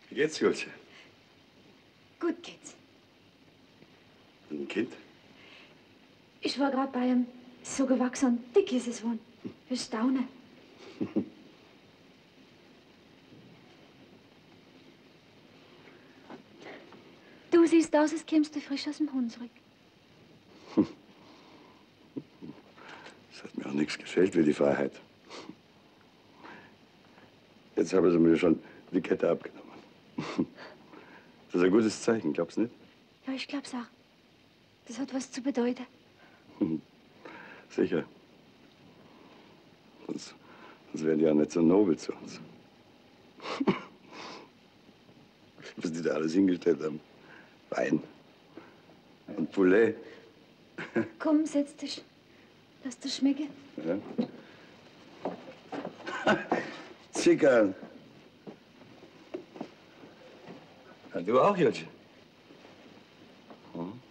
Wie geht's, Julche? Gut geht's. Und ein Kind? Ich war gerade bei ihm. So gewachsen und dick ist es wohl. Ich staune. Du siehst aus, als kämst du frisch aus dem Hunsrück. Das hat mir auch nichts gefällt wie die Freiheit. Jetzt haben sie mir schon die Kette abgenommen. Das ist ein gutes Zeichen, glaubst du nicht? Ja, ich glaub's auch. Das hat was zu bedeuten. Sicher. Sonst wären die ja nicht so nobel zu uns. Was die da alles hingestellt haben. Wein und Poulet. Komm, setz dich. Lass dir schmecken. Ja. Zickern. Ja, du auch, Julche? Hm?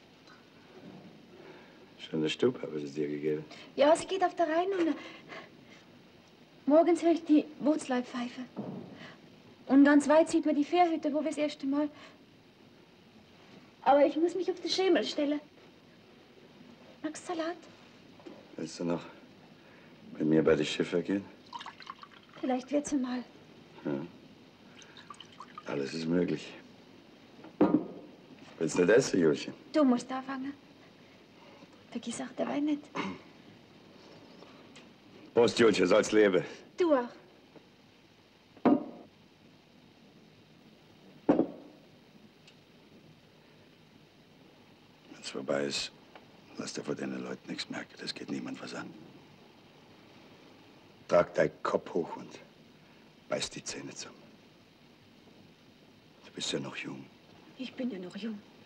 Schöner Stub habe ich es dir gegeben. Ja, sie geht auf der Reihe und morgens höre ich die Wurzleibpfeife. Und ganz weit sieht man die Fährhütte, wo wir das erste Mal. Aber ich muss mich auf den Schemel stellen. Magst du Salat? Willst du noch mit mir bei den Schiffer gehen? Vielleicht wird's mal. Ja. Alles ist möglich. Willst du nicht essen, Julchen? Du musst anfangen. Vergiss auch der Wein nicht. Prost, Julchen, soll's leben. Du auch. Wenn's vorbei ist, lass dir vor den Leuten nichts merken. Das geht niemand was an. Trag deinen Kopf hoch und beiß die Zähne zusammen. Du bist ja noch jung. Ich bin ja noch jung.